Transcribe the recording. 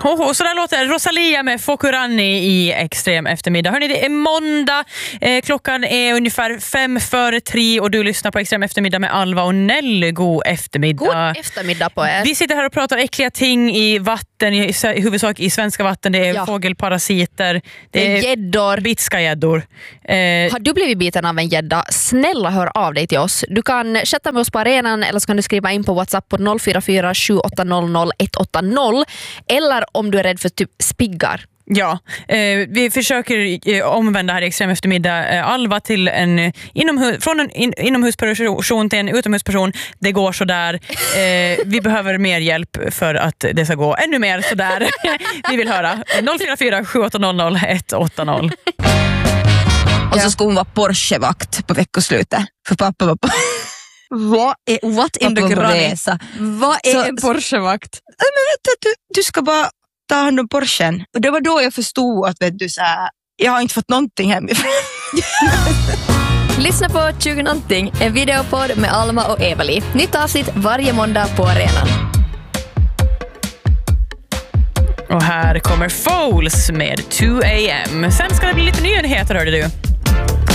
Och så där låter Rosalia med Fokurani i Extrem eftermiddag. Hörrni, det är måndag. Klockan är ungefär 5:03 och du lyssnar på Extrem eftermiddag med Alva och Nelly. God eftermiddag. God eftermiddag på er. Vi sitter här och pratar äckliga ting i vatten, i huvudsak i svenska vatten. Det är fågelparasiter. Det är gäddor. Bitska gäddor. Har du blivit biten av en gädda? Snälla hör av dig till oss. Du kan chatta med oss på arenan eller så kan du skriva in på WhatsApp på 044 7800 180 eller om du är rädd för typ spiggar. Ja, vi försöker omvända här i Extrem eftermiddag Alva till från en inomhusperson till en utomhusperson. Det går så där. Vi behöver mer hjälp för att det ska gå ännu mer så där. Vi vill höra 044 7800 180. Och så skulle hon vara Porsche-vakt på veckoslutet. För pappa var på... What in the granny? Vad är en Porsche-vakt? Men vet du ska bara ta hand om Porschen. Och det var då jag förstod att jag har inte fått någonting hemifrån. Lyssna på 20 någonting, en videopodd med Alma och Evali. Nytt avsnitt varje måndag på arenan. Och här kommer Foles med 2 AM. Sen ska det bli lite nyheter, hörde du.